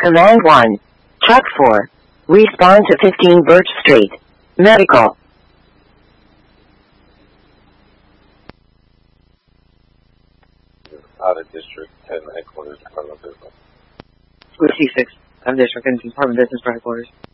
Command 1. Truck 4. Respond to 15 Birch Street. Medical. Out of District 10 Headquarters, Department of Business. Route C6. I'm District 10 Department of Business for Headquarters.